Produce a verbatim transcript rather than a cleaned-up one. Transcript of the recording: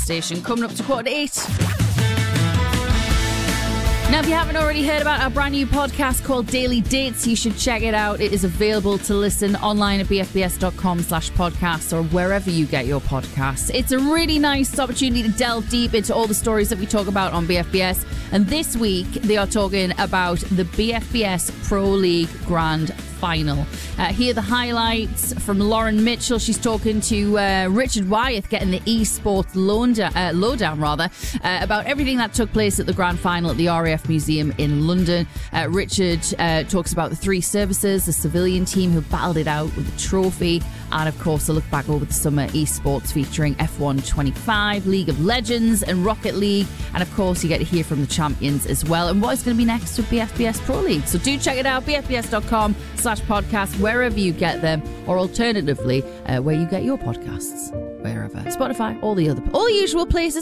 station. Coming up to quarter to eight. Now, if you haven't already heard about our brand new podcast called Daily Dates, you should check it out. It is available to listen online at bfbs.com slash podcasts or wherever you get your podcasts. It's a really nice opportunity to delve deep into all the stories that we talk about on B F B S. And this week, they are talking about the B F B S Pro League Grand Final. Uh, here are the highlights from Lauren Mitchell. She's talking to uh, Richard Wyeth, getting the esports lowdown, uh, lowdown rather, uh, about everything that took place at the Grand Final at the R A F Museum in London. Uh, Richard uh, talks about the three services, the civilian team who battled it out with a trophy, and of course a look back over the summer esports featuring F one twenty-five, League of Legends and Rocket League, and of course you get to hear from the champions as well and what is going to be next with B F B S Pro League. So do check it out, bfbs.com slash podcast, wherever you get them, or alternatively uh, where you get your podcasts, wherever, Spotify, all the other all the usual places.